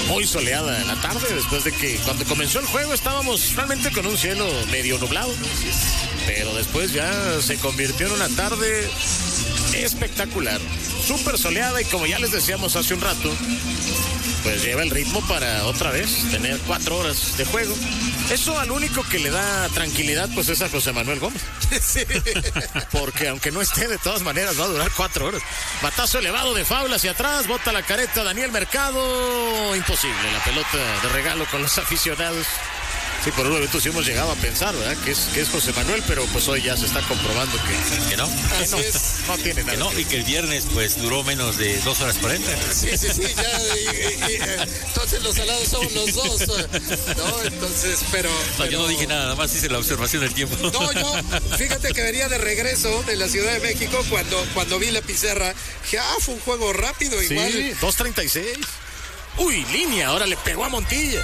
muy soleada la tarde, después de que cuando comenzó el juego estábamos realmente con un cielo medio nublado, pero después ya se convirtió en una tarde espectacular, súper soleada, y como ya les decíamos hace un rato, pues lleva el ritmo para otra vez tener 4 horas de juego. Eso al único que le da tranquilidad pues es a José Manuel Gómez. Sí. Porque aunque no esté, de todas maneras va a durar 4 horas. Batazo elevado de foul hacia atrás, bota la careta Daniel Mercado. Imposible la pelota de regalo con los aficionados. Sí, por un momento sí hemos llegado a pensar, ¿verdad? Que es José Manuel, pero pues hoy ya se está comprobando que no. Así no, es. No tiene nada. Que no, y que el viernes pues duró menos de 2 horas 40. Sí, ya, entonces los salados son los dos, ¿no? Entonces, pero... Yo no dije nada más hice la observación del tiempo. No, yo, fíjate que venía de regreso de la Ciudad de México cuando vi la pizarra, dije, fue un juego rápido igual. Sí, 2:36. Uy, línea, ahora le pegó a Montilla.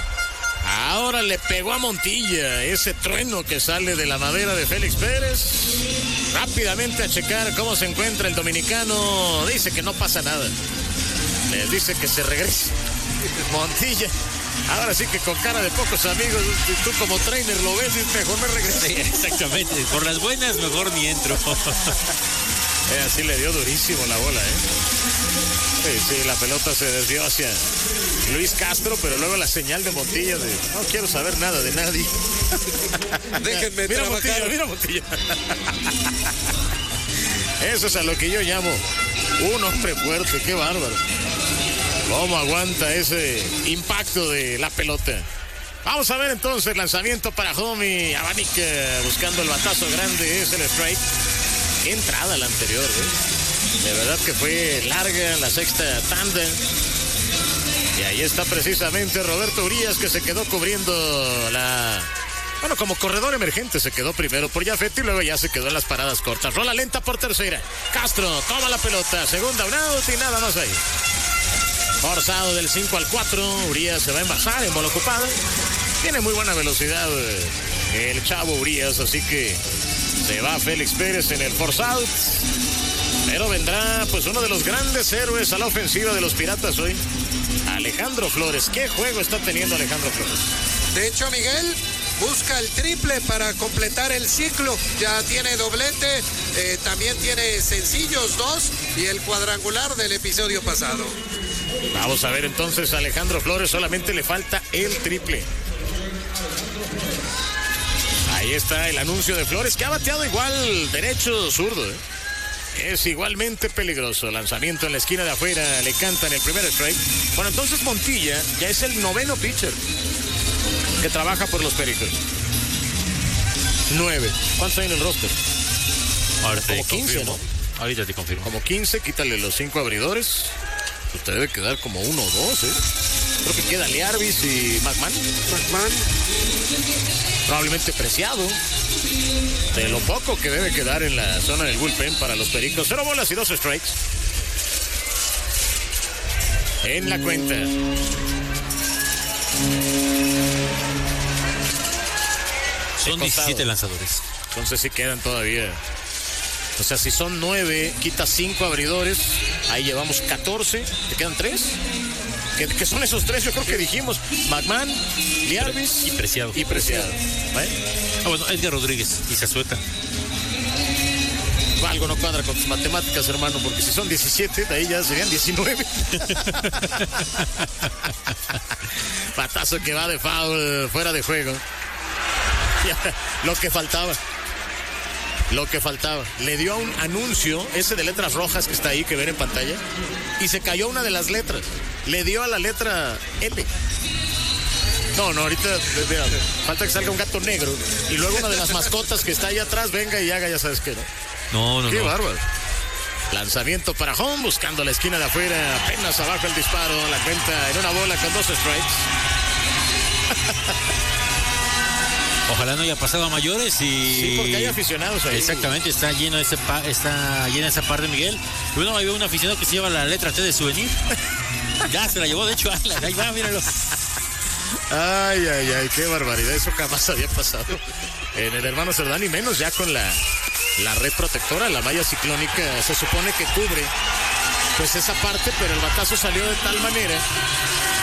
Ese trueno que sale de la madera de Félix Pérez. Rápidamente a checar cómo se encuentra el dominicano. Dice que no pasa nada. Les dice que se regrese. Montilla. Ahora sí que con cara de pocos amigos, tú como trainer lo ves y mejor me regreso. Sí, exactamente. Por las buenas, mejor ni entro. Así le dio durísimo la bola, Sí, la pelota se desvió hacia Luis Castro, pero luego la señal de Montilla de no quiero saber nada de nadie. Déjenme mira trabajar. Mira Montilla. Eso es a lo que yo llamo un hombre fuerte, qué bárbaro. ¿Cómo aguanta ese impacto de la pelota? Vamos a ver entonces, lanzamiento para Homie. Abanica buscando el batazo grande, es el strike. Qué entrada la anterior, De verdad que fue larga la sexta tanda. Y ahí está precisamente Roberto Urias, que se quedó cubriendo bueno, como corredor emergente se quedó primero por Jafet y luego ya se quedó en las paradas cortas. Rola lenta por tercera. Castro toma la pelota. Segunda, un out y nada más ahí. Forzado del 5-4. Urias se va a envasar en bola ocupada. Tiene muy buena velocidad el chavo Urias, así que se va Félix Pérez en el force out. Pero vendrá pues uno de los grandes héroes a la ofensiva de los Piratas hoy, Alejandro Flores. ¿Qué juego está teniendo Alejandro Flores? De hecho, Miguel busca el triple para completar el ciclo. Ya tiene doblete, también tiene sencillos 2 y el cuadrangular del episodio pasado. Vamos a ver entonces a Alejandro Flores, solamente le falta el triple. Ahí está el anuncio de Flores, que ha bateado igual derecho zurdo, Es igualmente peligroso. Lanzamiento en la esquina de afuera, le cantan el primer strike. Bueno, entonces Montilla ya es el 9º pitcher que trabaja por los Pericos. 9. ¿Cuántos hay en el roster? Ahora como 15, ¿no? Ahorita te confirmo. Como 15, quítale los 5 abridores. Usted debe quedar como 1 o 2, Creo que queda Liarbis y McMahon. Probablemente Preciado. De lo poco que debe quedar en la zona del bullpen para los Pericos. 0 bolas y 2 strikes. En la cuenta. Son 17 lanzadores. Entonces sí quedan todavía. O sea, si son 9, quita 5 abridores. Ahí llevamos 14. ¿Te quedan 3? Que son esos 3, yo creo que dijimos. McMahon, Liarbis y Preciado. ¿Vale? Bueno, Edgar Rodríguez y Zazueta. Algo no cuadra con tus matemáticas, hermano, porque si son 17, de ahí ya serían 19. Patazo que va de foul, fuera de juego. Lo que faltaba. Le dio a un anuncio, ese de letras rojas que está ahí, que ven en pantalla, y se cayó una de las letras. Le dio a la letra L. No, ahorita mira, falta que salga un gato negro y luego una de las mascotas que está ahí atrás venga y haga, ya sabes qué, ¿no? Qué bárbaro. Lanzamiento para home, buscando la esquina de afuera, apenas abajo el disparo, la cuenta en una bola con 2 strikes. Ojalá no haya pasado a mayores y... Sí, porque hay aficionados ahí. Exactamente, está llena esa parte, Miguel. Bueno, ahí veo un aficionado que se lleva la letra T de souvenir. Ya se la llevó, de hecho, ahí va, míralo. Ay, qué barbaridad, eso jamás había pasado en el hermano Cerdán, y menos ya con la red protectora, la malla ciclónica se supone que cubre pues esa parte, pero el batazo salió de tal manera